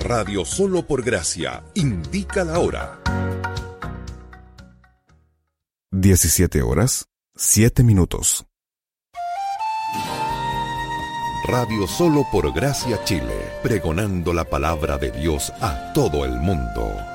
Radio Solo por Gracia indica la hora. 17:07. Radio Solo por Gracia Chile, pregonando la palabra de Dios a todo el mundo.